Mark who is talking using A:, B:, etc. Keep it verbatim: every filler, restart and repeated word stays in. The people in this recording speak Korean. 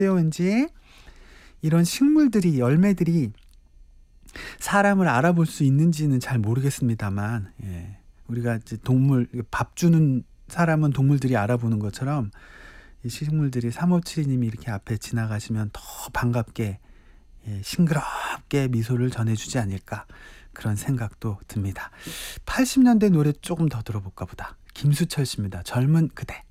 A: 왠지 이런 식물들이 열매들이 사람을 알아볼 수 있는지는 잘 모르겠습니다만 예. 우리가 이제 동물 밥 주는 사람은 동물들이 알아보는 것처럼 이 식물들이 삼오칠이 님이 이렇게 앞에 지나가시면 더 반갑게 예, 싱그럽게 미소를 전해주지 않을까 그런 생각도 듭니다. 팔십 년대 노래 조금 더 들어볼까 보다. 김수철 씨입니다. 젊은 그대.